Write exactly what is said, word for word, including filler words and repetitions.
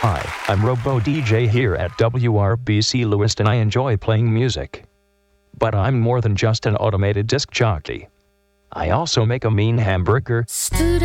Hi, I'm Robo D J here at W R B C Lewiston. I enjoy playing music. But I'm more than just an automated disc jockey. I also make a mean hamburger.